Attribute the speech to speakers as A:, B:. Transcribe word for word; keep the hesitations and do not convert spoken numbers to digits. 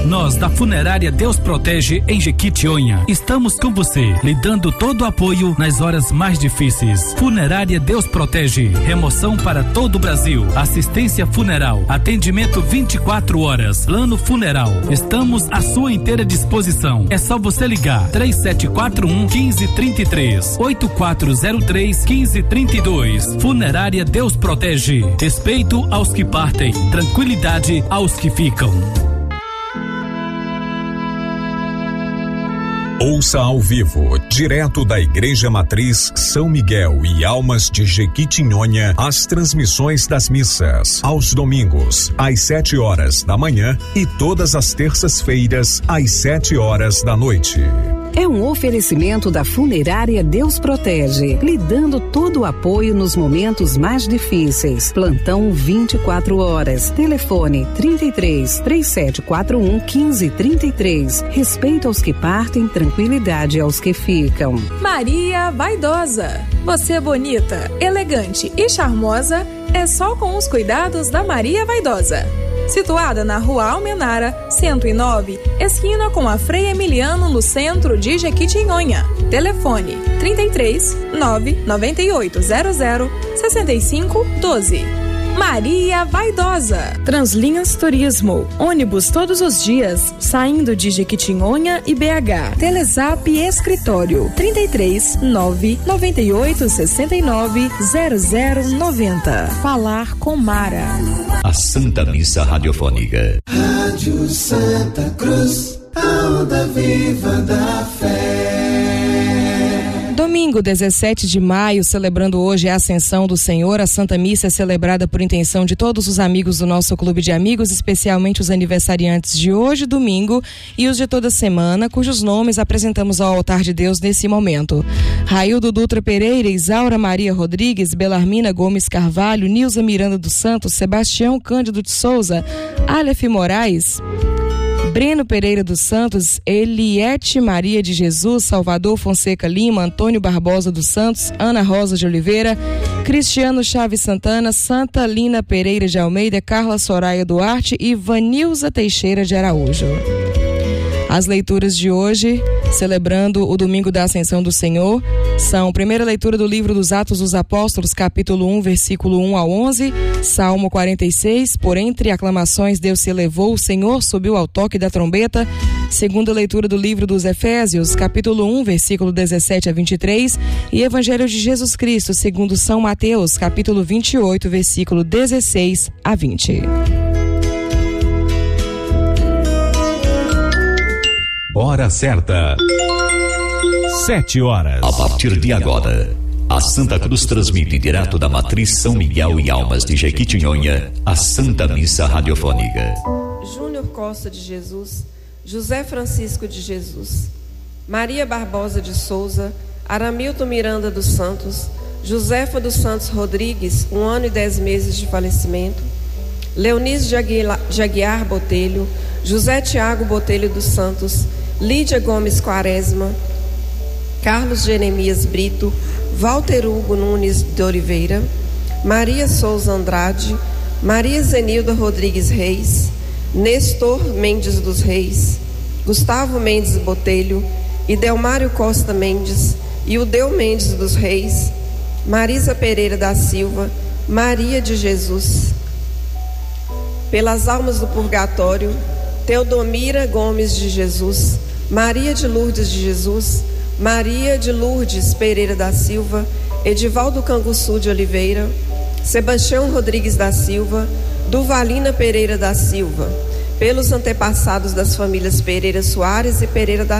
A: Nós da Funerária Deus Protege em Jequitinhonha estamos com você, lhe dando todo o apoio nas horas mais difíceis. Funerária Deus Protege, remoção para todo o Brasil, assistência funeral, atendimento vinte e quatro horas, plano funeral. Estamos à sua inteira disposição. É só você ligar três sete quatro um, um cinco três três, oito quatro zero três, um cinco três dois. Funerária Deus Protege. Respeito aos que partem, tranquilidade aos que ficam.
B: Ouça ao vivo, direto da Igreja Matriz São Miguel e Almas de Jequitinhonha, as transmissões das missas, aos domingos, às sete horas da manhã e todas as terças-feiras, às sete horas da noite.
C: É um oferecimento da Funerária Deus Protege, lhe dando todo o apoio nos momentos mais difíceis. Plantão vinte e quatro horas. Telefone trinta e três, três sete quatro um, um cinco três três. Respeito aos que partem, tranquilidade aos que ficam.
D: Maria Vaidosa. Você é bonita, elegante e charmosa, é só com os cuidados da Maria Vaidosa. Situada na Rua Almenara, cento e nove, esquina com a Frei Emiliano, no centro de Jequitinhonha. Telefone trinta e três, nove nove oito zero zero, seis cinco um dois. Maria Vaidosa. Translinhas Turismo. Ônibus todos os dias, saindo de Jequitinhonha e B H. Telezap Escritório trinta e três, nove nove oito seis nove, zero zero nove zero. Falar com Mara.
E: A Santa Missa Radiofônica.
F: Rádio Santa Cruz, a onda viva da fé.
D: Domingo, dezessete de maio, celebrando hoje a Ascensão do Senhor, a Santa Missa é celebrada por intenção de todos os amigos do nosso Clube de Amigos, especialmente os aniversariantes de hoje, domingo, e os de toda semana, cujos nomes apresentamos ao altar de Deus nesse momento. Raildo Dutra Pereira, Isaura Maria Rodrigues, Belarmina Gomes Carvalho, Nilza Miranda dos Santos, Sebastião Cândido de Souza, Aleph Moraes, Breno Pereira dos Santos, Eliete Maria de Jesus, Salvador Fonseca Lima, Antônio Barbosa dos Santos, Ana Rosa de Oliveira, Cristiano Chaves Santana, Santa Lina Pereira de Almeida, Carla Soraya Duarte e Vanilza Teixeira de Araújo. As leituras de hoje, celebrando o domingo da Ascensão do Senhor, são primeira leitura do livro dos Atos dos Apóstolos, capítulo um, versículo um ao onze, Salmo quarenta e seis, por entre aclamações Deus se elevou, o Senhor subiu ao toque da trombeta. Segunda leitura do livro dos Efésios, capítulo um, versículo dezessete a vinte e três, e Evangelho de Jesus Cristo, segundo São Mateus, capítulo vinte e oito, versículo dezesseis a vinte.
E: Hora certa.
B: Sete horas.
E: A partir de agora, a Santa Cruz transmite direto da Matriz São Miguel e Almas de Jequitinhonha, a Santa Missa Radiofônica.
G: Júnior Costa de Jesus, José Francisco de Jesus, Maria Barbosa de Souza, Aramilton Miranda dos Santos, Josefa dos Santos Rodrigues, um ano e dez meses de falecimento, Leonísio de Aguilar, de Aguiar Botelho, José Tiago Botelho dos Santos, Lídia Gomes Quaresma, Carlos Jeremias Brito, Walter Hugo Nunes de Oliveira, Maria Souza Andrade, Maria Zenilda Rodrigues Reis, Nestor Mendes dos Reis, Gustavo Mendes Botelho, Idelmário Costa Mendes, Ildeu Mendes dos Reis, Marisa Pereira da Silva, Maria de Jesus. Pelas almas do purgatório, Teodomira Gomes de Jesus, Maria de Lourdes de Jesus, Maria de Lourdes Pereira da Silva, Edivaldo Canguçu de Oliveira, Sebastião Rodrigues da Silva, Duvalina Pereira da Silva, pelos antepassados das famílias Pereira Soares e Pereira da